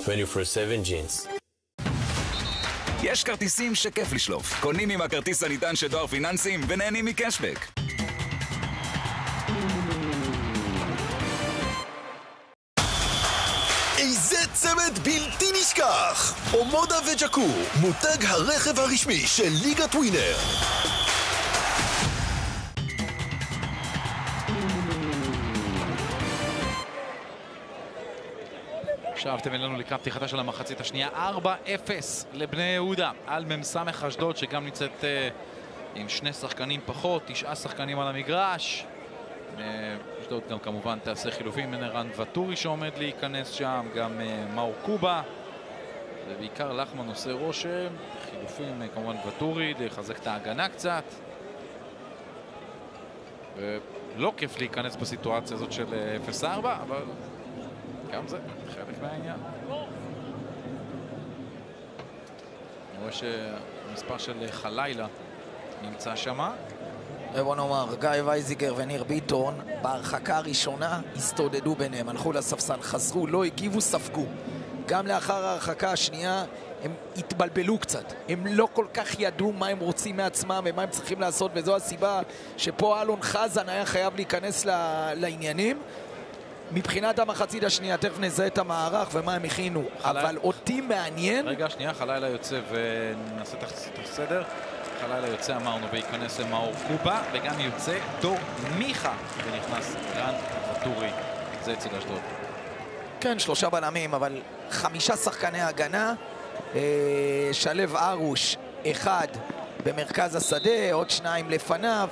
24/7 jeans. יש כרטיסים שכיף לשלוף. קונים עם הכרטיס הניתן של דואר פיננסים ונהנים מקשבק. איזה צמד בלתי נשכח! אומודה וג'קו, מותג הרכב הרשמי של ליגת ווינר. שבתם אלינו לקראת פתיחתה של המחצית השנייה. 4-0 לבני יהודה על ממסמך אשדוד, שגם נמצאת עם 2 שחקנים פחות, 9 שחקנים על המגרש. אשדוד גם כמובן תעשה חילופים, ערן וטורי שעומד להיכנס שם, גם מאור קובה, ובעיקר לחמן עושה רושם. חילופים כמובן וטורי לחזק את ההגנה קצת, ולא כיף להיכנס בסיטואציה הזאת של 0-4, אבל גם זה חלק מהעניין. אני רואה שהמספר של חלילה נמצא שמה. בוא נאמר, גיא וייזיגר וניר ביטון בהרחקה הראשונה הסתודדו ביניהם, הלכו לספסל, חזרו, לא הגיבו, ספגו. גם לאחר ההרחקה השנייה הם התבלבלו קצת, הם לא כל כך ידעו מה הם רוצים מעצמם ומה הם צריכים לעשות, וזו הסיבה שפה אלון חזן היה חייב להיכנס לעניינים. מבחינת המחצית השנייה, תכף נזהה את המערך ומה הם הכינו, אבל אותי מעניין... רגע, שנייה, חלילה יוצא ונעשה את הסדר. חלילה יוצא, אמרנו, וייכנס למאור קובה, וגם יוצא דור מיכה, ונכנס ערן וטורי. זה אצל אשדוד. כן, 3 בלמים, אבל 5 שחקני הגנה. שלב ארוש, 1 במרכז השדה, עוד 2 לפניו.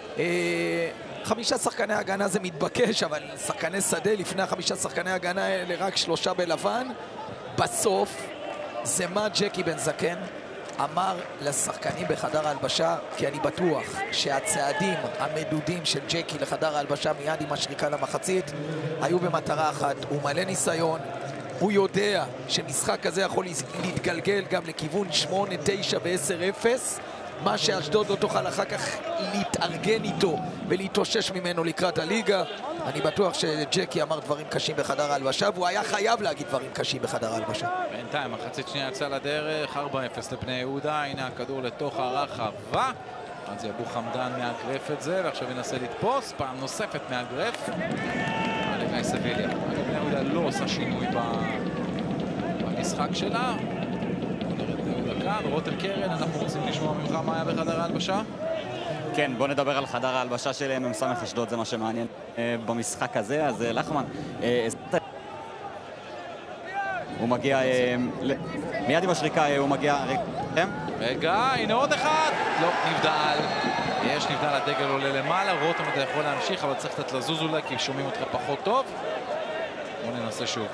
5 שחקני הגנה זה מתבקש, אבל שחקני שדה לפני 5 שחקני הגנה האלה רק 3 בלבן. בסוף זה מה ג'קי בן זקן אמר לשחקנים בחדר ההלבשה, כי אני בטוח שהצעדים המדודים של ג'קי לחדר ההלבשה מיד עם השריקה למחצית היו במטרה אחת. הוא מלא ניסיון, הוא יודע שמשחק כזה יכול להתגלגל גם לכיוון 8, 9 ו-10-0, מה שאשדוד לא תוכל אחר כך להתארגן איתו ולהתאושש ממנו לקראת הליגה. אני בטוח שג'קי אמר דברים קשים בחדר ההלבשה, והוא היה חייב להגיד דברים קשים בחדר ההלבשה. בינתיים, מחצית שנייה יצאה לדרך, 4-0 לבני יהודה. הנה הכדור לתוך הרחבה. אז אבו חמדן מאגרף את זה, ועכשיו ינסה לתפוס, פעם נוספת מאגרף. על גיא סביליה. בני יהודה לא עושה שינוי במשחק שלה. רותם קרן, אנחנו רוצים לשמוע ממך מה היה בחדר ההלבשה? כן, בוא נדבר על חדר ההלבשה של ממסמך אשדוד, זה מה שמעניין במשחק הזה. אז לחמן, הוא מגיע, מיד עם השריקה הוא מגיע, רגע, הנה עוד אחד, לא, נבדל, יש נבדל, הדגל עולה למעלה, רותם אתה יכול להמשיך, אבל צריך קצת לזוז אולי, כי שומעים אותך פחות טוב. בוא ננסה שוב.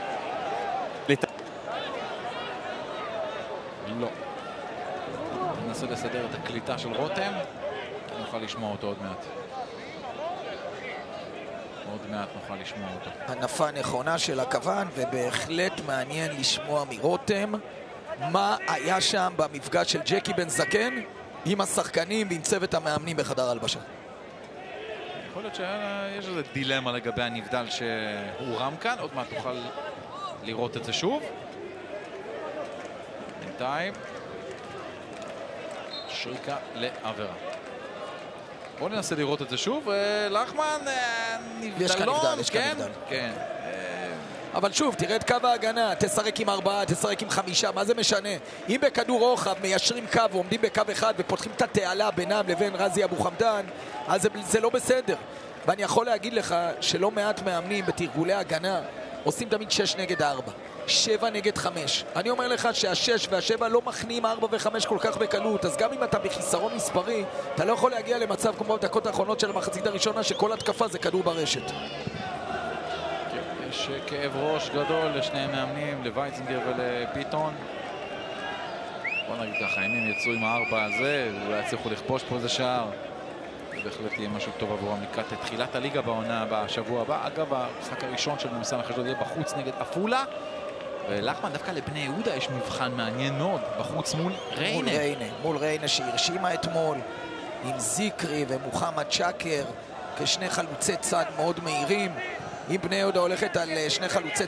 לא. ננסה לסדר את הקליטה של רותם. נוכל לשמוע אותו עוד מעט. עוד מעט נוכל לשמוע אותו. הנפה נכונה של הכוון, ובהחלט מעניין לשמוע מרותם מה היה שם במפגש של ג'קי בן זקן עם השחקנים ועם צוות המאמנים בחדר הלבשה. יכול להיות שיש איזו דילמה לגבי הנבדל שהוא רם כאן. עוד מעט תוכל לראות את זה שוב. בינתיים שריקה לעבירה. בואו ננסה לראות את זה שוב. לחמן, נבדלון. יש כאן נבדל, יש כאן נבדל. כן. אבל שוב, תראה את קו ההגנה, תשחק עם 4, תשחק עם 5, מה זה משנה? אם בכדור רוחב מיישרים קו ועומדים בקו אחד ופותחים את התעלה בינם לבין רזי אבו חמדן, אז זה לא בסדר. ואני יכול להגיד לך שלא מעט מאמנים בתרגולי הגנה עושים תמיד 6 נגד 4, 7 נגד 5. אני אומר לך שה6 וה7 לא מכניעים 4 ו5 כל כך בקלות, אז גם אם אתה בחיסרון מספרי, אתה לא יכול להגיע למצב כמו בדקות האחרונות של המחצית הראשונה, שכל התקפה זה כדור ברשת. יש כאב ראש גדול לשני המאמנים, לווייצינגר ולביטון. בוא נגיד ככה, אם הם יצאו עם 4 הזה, אולי יצליחו לכבוש פה איזה שער. זה בהחלט יהיה משהו טוב עבורם לקראת תחילת הליגה בעונה בשבוע הבא. אגב, המשחק הראשון של ממסמך אשדוד יהיה בחוץ נגד עפולה. ולחמן, דווקא לבני יהודה יש מבחן מעניין מאוד, בחוץ מול ריינה. מול ריינה שהרשימה אתמול, עם זיקרי ומוחמד שקר, כשני חלוצי צד מאוד מהירים. אם בני יהודה הולכת על שני חלוצי